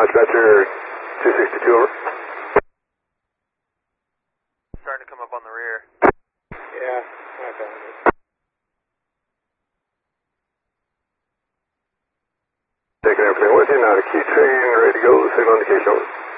Dispatcher 262 over. Starting to come up on the rear. Yeah, I found it. Taking everything with you, now to key train, ready to go, signal indication over.